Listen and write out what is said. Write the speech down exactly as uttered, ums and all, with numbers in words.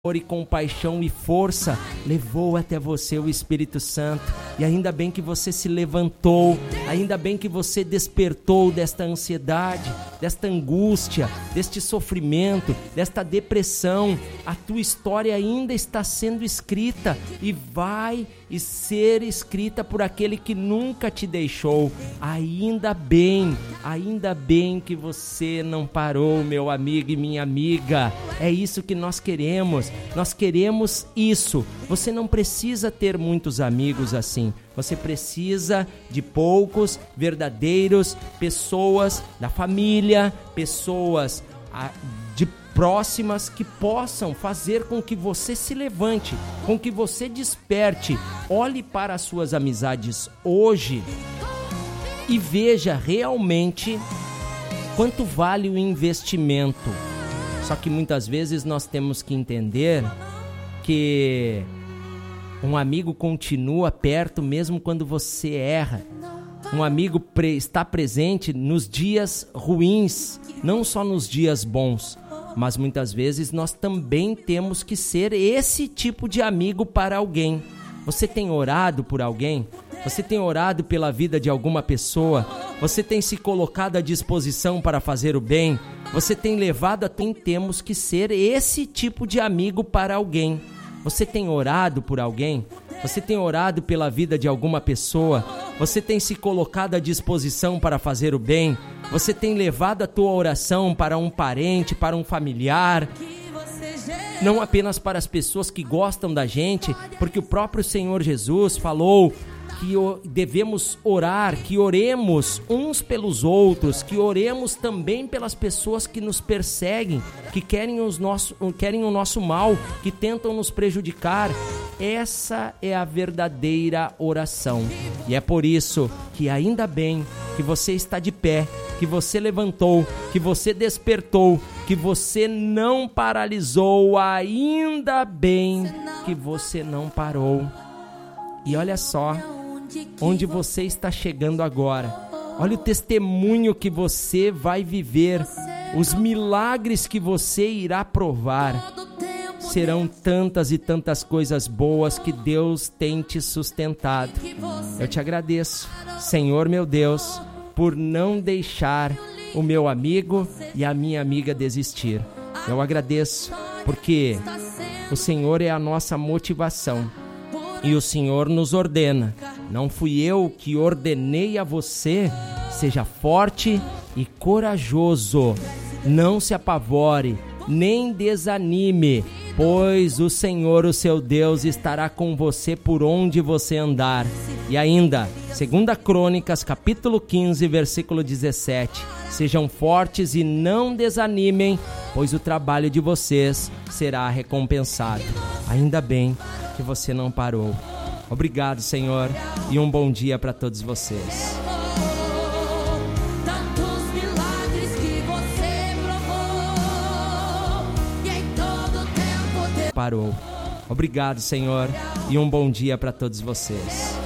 e compaixão e força, levou até você o Espírito Santo. E ainda bem que você se levantou, ainda bem que você despertou desta ansiedade, desta angústia, deste sofrimento, desta depressão. A tua história ainda está sendo escrita e vai ser escrita por aquele que nunca te deixou. Ainda bem, ainda bem que você não parou, meu amigo e minha amiga. É isso que nós queremos. Nós queremos isso. Você não precisa ter muitos amigos assim. Você precisa de poucos, verdadeiros, pessoas da família, pessoas de próximas que possam fazer com que você se levante, com que você desperte. Olhe para as suas amizades hoje e veja realmente quanto vale o investimento. Só que muitas vezes nós temos que entender que um amigo continua perto mesmo quando você erra. Um amigo pre- está presente nos dias ruins, não só nos dias bons. Mas muitas vezes nós também temos que ser esse tipo de amigo para alguém. Você tem orado por alguém? Você tem orado pela vida de alguma pessoa? Você tem se colocado à disposição para fazer o bem? Você tem levado a... Temos que ser esse tipo de amigo para alguém. Você tem orado por alguém? Você tem orado pela vida de alguma pessoa? Você tem se colocado à disposição para fazer o bem? Você tem levado a tua oração para um parente, para um familiar? Não apenas para as pessoas que gostam da gente, porque o próprio Senhor Jesus falou que devemos orar, que oremos uns pelos outros, que oremos também pelas pessoas que nos perseguem, que querem, os nosso, querem o nosso mal, que tentam nos prejudicar. Essa é a verdadeira oração. E é por isso que ainda bem que você está de pé, que você levantou, que você despertou, que você não paralisou, ainda bem que você não parou. E olha só onde você está chegando agora. Olha o testemunho que você vai viver, os milagres que você irá provar. Serão tantas e tantas coisas boas que Deus tem te sustentado. Eu te agradeço, Senhor meu Deus, por não deixar o meu amigo e a minha amiga desistir. Eu agradeço porque o Senhor é a nossa motivação e o Senhor nos ordena. Não fui eu que ordenei a você. Seja forte e corajoso. Não se apavore, nem desanime, pois o Senhor, o seu Deus, estará com você por onde você andar. E ainda, segunda Crônicas, capítulo quinze, versículo dezessete. Sejam fortes e não desanimem, pois o trabalho de vocês será recompensado. Ainda bem que você não parou. Obrigado, Senhor, e um bom dia para todos vocês. Parou. Obrigado, Senhor, e um bom dia para todos vocês.